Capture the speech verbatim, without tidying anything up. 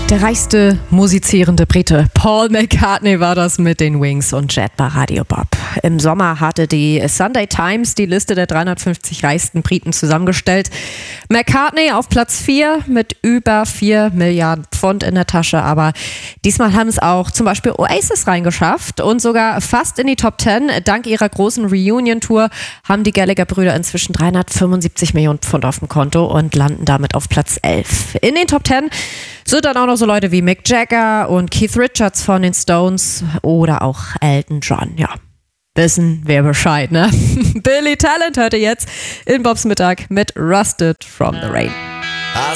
Der reichste musizierende Brite Paul McCartney war das mit den Wings und Jet bei Radio Bob. Im Sommer hatte die Sunday Times die Liste der dreihundertfünfzig reichsten Briten zusammengestellt. McCartney auf Platz vier mit über vier Milliarden Pfund in der Tasche, aber diesmal haben es auch zum Beispiel Oasis reingeschafft und sogar fast in die Top zehn. Dank ihrer großen Reunion-Tour haben die Gallagher-Brüder inzwischen dreihundertfünfundsiebzig Millionen Pfund auf dem Konto und landen damit auf Platz elf. In den Top zehn sind dann auch noch so Leute wie Mick Jagger und Keith Richards von den Stones oder auch Elton John. Ja, wissen wir Bescheid, ne? Billy Talent hörte jetzt in Bobs Mittag mit Rusted from the Rain.